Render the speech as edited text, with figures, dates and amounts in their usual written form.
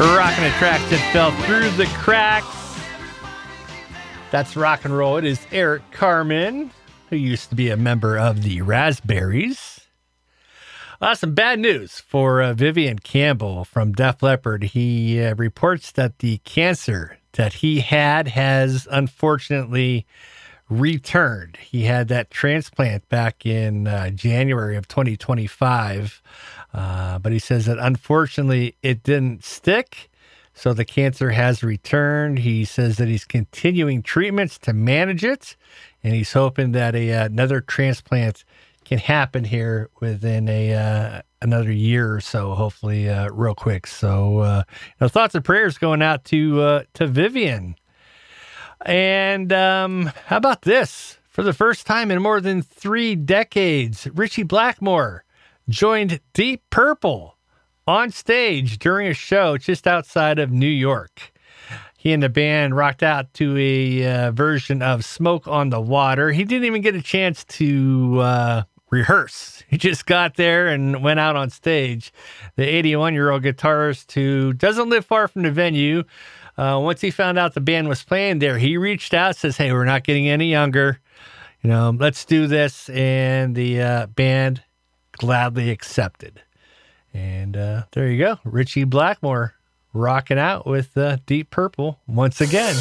Rocking the tracks that fell through the cracks. That's rock and roll. It is Eric Carmen, who used to be a member of the Raspberries. Some bad news for Vivian Campbell from Def Leppard. He reports that the cancer that he had has unfortunately returned. He had that transplant back in January of 2025, but he says that unfortunately it didn't stick, so the cancer has returned. He says that he's continuing treatments to manage it, and he's hoping that another transplant can happen here within another year or so, hopefully real quick. So thoughts and prayers going out to Vivian. And how about this? For the first time in more than 3 decades, Richie Blackmore joined Deep Purple on stage during a show just outside of New York. He and the band rocked out to a version of Smoke on the Water. He didn't even get a chance to rehearse. He just got there and went out on stage. The 81-year-old guitarist who doesn't live far from the venue, once he found out the band was playing there, he reached out, says, "Hey, we're not getting any younger. Let's do this." And the band gladly accepted. And there you go. Richie Blackmore rocking out with Deep Purple once again.